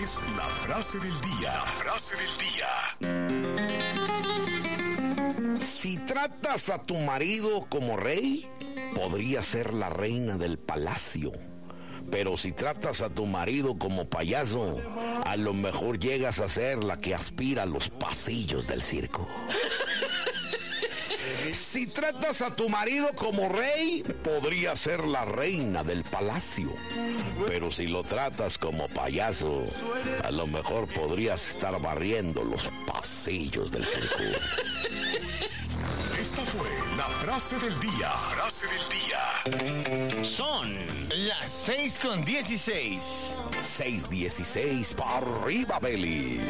es la frase del día. La frase del día. Si tratas a tu marido como rey, podría ser la reina del palacio. Pero si tratas a tu marido como payaso, a lo mejor llegas a ser la que aspira a los pasillos del circo. Si tratas a tu marido como rey, podría ser la reina del palacio. Pero si lo tratas como payaso, a lo mejor podrías estar barriendo los pasillos del circo. Esta fue la frase del día. Frase del día. Son las 6:16. 6:16 para arriba, Beli.